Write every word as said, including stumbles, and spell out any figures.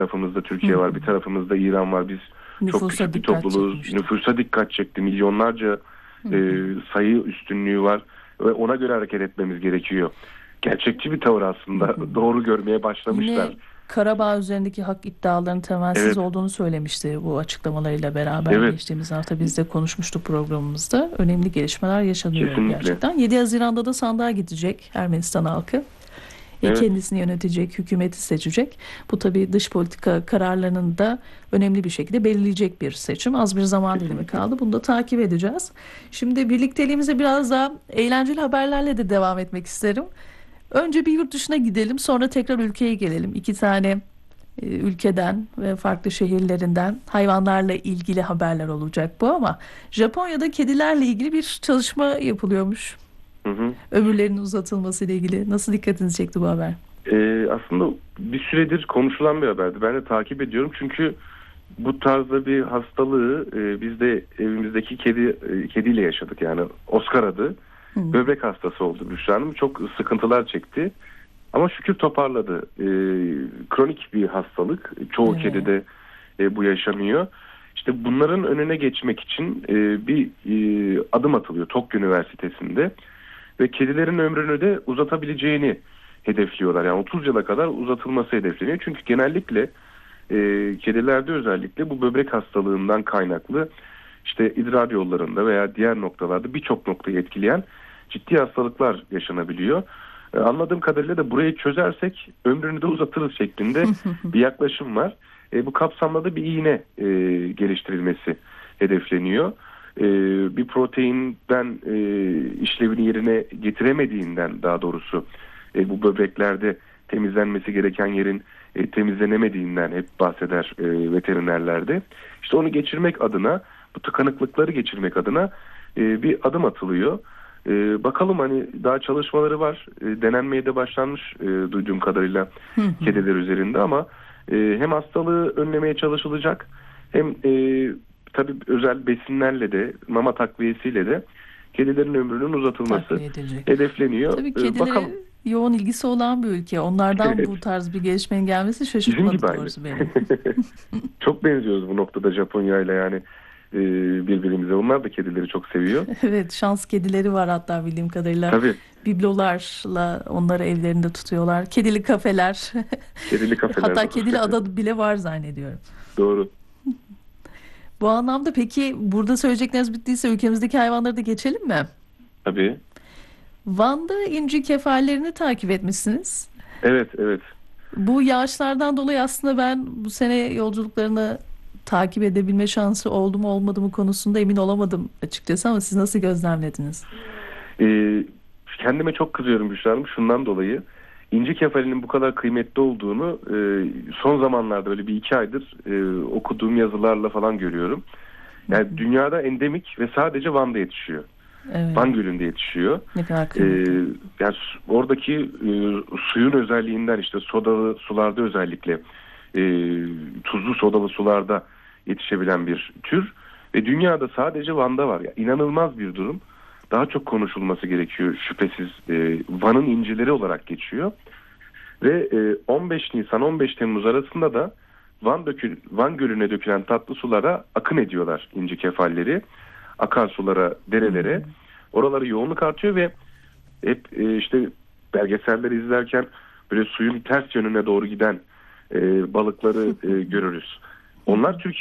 tarafımızda Türkiye var, bir tarafımızda İran var. Biz Nüfusa çok küçük bir dikkat topluluğuz. çekmişti. Nüfusa dikkat çekti. Milyonlarca e, sayı üstünlüğü var ve ona göre hareket etmemiz gerekiyor. Gerçekçi bir tavır aslında. Doğru görmeye başlamışlar. Yine Karabağ üzerindeki hak iddialarının temelsiz Evet. olduğunu söylemişti bu açıklamalarıyla beraber. Evet. Geçtiğimiz hafta biz de konuşmuştuk programımızda. Önemli gelişmeler yaşanıyor Kesinlikle. gerçekten. yedi Haziran'da da sandığa gidecek Ermenistan halkı. Evet. Kendisini yönetecek, hükümeti seçecek. Bu tabii dış politika kararlarının da önemli bir şekilde belirleyecek bir seçim. Az bir zaman dilimi kaldı. Bunu da takip edeceğiz. Şimdi birlikteliğimize biraz daha eğlenceli haberlerle de devam etmek isterim. Önce bir yurt dışına gidelim, sonra tekrar ülkeye gelelim. İki tane e, ülkeden ve farklı şehirlerinden hayvanlarla ilgili haberler olacak bu ama Japonya'da kedilerle ilgili bir çalışma yapılıyormuş. Hı hı. Ömürlerinin uzatılması ile ilgili. Nasıl dikkatinizi çekti bu haber? Ee, aslında bir süredir konuşulan bir haberdi. Ben de takip ediyorum çünkü bu tarzda bir hastalığı e, biz de evimizdeki kedi e, kediyle yaşadık. Yani Oscar adı. Hmm. Böbrek hastası oldu Büşra Hanım. Çok sıkıntılar çekti. Ama şükür toparladı. E, kronik bir hastalık. Çoğu Evet. kedide e, bu yaşanıyor. İşte bunların önüne geçmek için e, bir e, adım atılıyor Tokyo Üniversitesi'nde. Ve kedilerin ömrünü de uzatabileceğini hedefliyorlar. Yani otuz yıla kadar uzatılması hedefleniyor. Çünkü genellikle e, kedilerde özellikle bu böbrek hastalığından kaynaklı işte idrar yollarında veya diğer noktalarda birçok noktayı etkileyen ciddi hastalıklar yaşanabiliyor. E, anladığım kadarıyla da burayı çözersek ömrünü de uzatırız şeklinde bir yaklaşım var. E, bu kapsamda da bir iğne e, geliştirilmesi hedefleniyor. E, bir proteinden e, işlevini yerine getiremediğinden daha doğrusu e, bu böbreklerde temizlenmesi gereken yerin e, temizlenemediğinden hep bahseder e, veterinerlerde. İşte onu geçirmek adına, bu tıkanıklıkları geçirmek adına e, bir adım atılıyor. E, bakalım hani daha çalışmaları var. E, denenmeye de başlanmış e, duyduğum kadarıyla kediler üzerinde ama e, hem hastalığı önlemeye çalışılacak hem e, tabii özel besinlerle de mama takviyesiyle de kedilerin ömrünün uzatılması Takviye edilecek. hedefleniyor. Tabii E, kedilere bakalım. yoğun ilgisi olan bir ülke. Onlardan Evet. bu tarz bir gelişmenin gelmesi Bizim şaşırtmadı gibi aynı. doğrusu beni. Çok benziyoruz bu noktada Japonya ile yani e, birbirimize. Onlar da kedileri çok seviyor. Evet, şans kedileri var hatta bildiğim kadarıyla. Tabii. Biblolarla onları evlerinde tutuyorlar. Kedili kafeler. Kedili kafeler. Hatta kedili ada bile var zannediyorum. Doğru. Bu anlamda peki burada söyleyecekleriniz bittiyse ülkemizdeki hayvanları da geçelim mi? Tabii. Van'da inci kefallerini takip etmişsiniz. Evet, evet. Bu yağışlardan dolayı aslında ben bu sene yolculuklarını takip edebilme şansı oldu mu olmadı mı konusunda emin olamadım açıkçası ama siz nasıl gözlemlediniz? Ee, kendime çok kızıyorum Büşra Hanım şundan dolayı. İnci kefalinin bu kadar kıymetli olduğunu e, son zamanlarda böyle bir iki aydır e, okuduğum yazılarla falan görüyorum. Yani Hı hı. dünyada endemik ve sadece Van'da yetişiyor. Evet. Van Gölü'nde yetişiyor. Ne kadar Ee, kıymetli. yani oradaki e, suyun özelliğinden işte sodalı sularda özellikle e, tuzlu sodalı sularda yetişebilen bir tür ve dünyada sadece Van'da var. Yani inanılmaz bir durum. Daha çok konuşulması gerekiyor şüphesiz. E, Van'ın incileri olarak geçiyor. Ve e, on beş Nisan on beş Temmuz arasında da Van, dökül, Van Gölü'ne dökülen tatlı sulara akın ediyorlar inci kefalleri. Akarsulara, derelere. Hı. Oraları yoğunluk artıyor ve hep e, işte belgeselleri izlerken böyle suyun ters yönüne doğru giden e, balıkları e, görürüz. Onlar Türkiye